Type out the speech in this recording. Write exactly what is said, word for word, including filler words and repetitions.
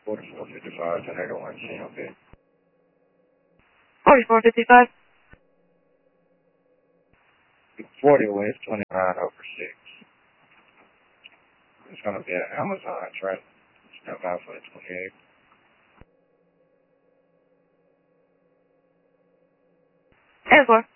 forty-four fifty-five, Tornado one, C M P. forty-four fifty-five. forty west, twenty-nine over six. It's going to be an Amazon truck. Step out for the twenty-eight. And four.